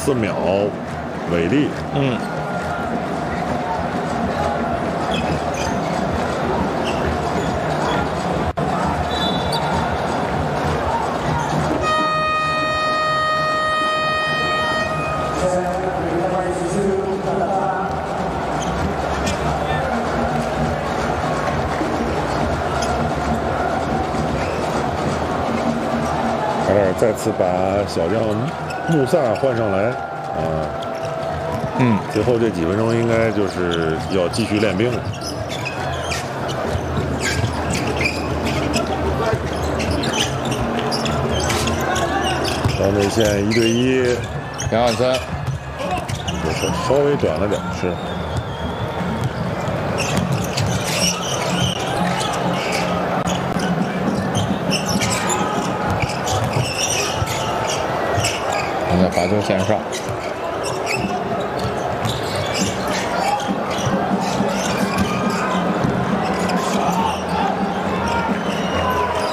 4秒，伟力。卡塔尔再次把小将穆萨换上来啊，最后这几分钟应该就是要继续练兵了。到内线1对1 2-3， 就是稍微短了点，是。 现在罚球线上，